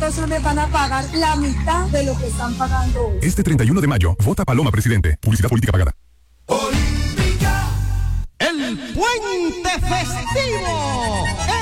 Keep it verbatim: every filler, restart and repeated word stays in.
entonces me van a pagar la mitad de lo que están pagando hoy. Este treinta y uno de mayo, vota Paloma Presidente. Publicidad política pagada. El puente festivo.